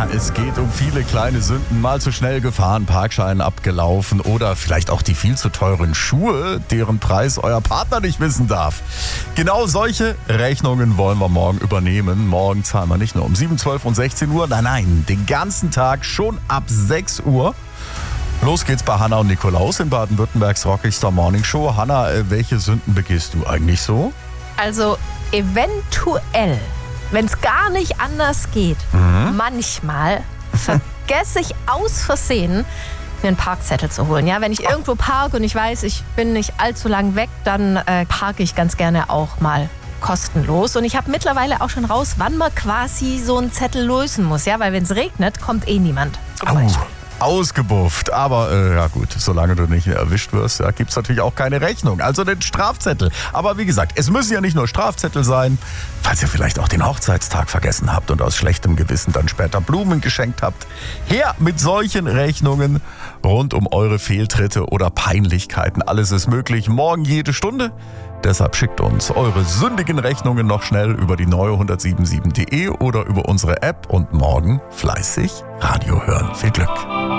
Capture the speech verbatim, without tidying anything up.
Ja, es geht um viele kleine Sünden. Mal zu schnell gefahren, Parkschein abgelaufen oder vielleicht auch die viel zu teuren Schuhe, deren Preis euer Partner nicht wissen darf. Genau solche Rechnungen wollen wir morgen übernehmen. Morgen zahlen wir nicht nur um sieben, zwölf und sechzehn Uhr, nein, nein, den ganzen Tag schon ab sechs Uhr. Los geht's bei Hanna und Nikolaus in Baden-Württembergs Rockstar Morning Show. Hanna, welche Sünden begehst du eigentlich so? Also eventuell, wenn es gar nicht anders geht, mhm. manchmal vergesse ich aus Versehen, mir einen Parkzettel zu holen. Ja, wenn ich irgendwo parke und ich weiß, ich bin nicht allzu lang weg, dann äh, parke ich ganz gerne auch mal kostenlos. Und ich habe mittlerweile auch schon raus, wann man quasi so einen Zettel lösen muss. Ja, weil wenn es regnet, kommt eh niemand. Zum Beispiel. Ausgebufft. Aber äh, ja gut, solange du nicht erwischt wirst, ja, gibt es natürlich auch keine Rechnung. Also den Strafzettel. Aber wie gesagt, es müssen ja nicht nur Strafzettel sein. Falls ihr vielleicht auch den Hochzeitstag vergessen habt und aus schlechtem Gewissen dann später Blumen geschenkt habt. Her mit solchen Rechnungen rund um eure Fehltritte oder Peinlichkeiten. Alles ist möglich. Morgen jede Stunde. Deshalb schickt uns eure sündigen Rechnungen noch schnell über die neue hundertsieben punkt sieben punkt de oder über unsere App und morgen fleißig Radio hören. Viel Glück!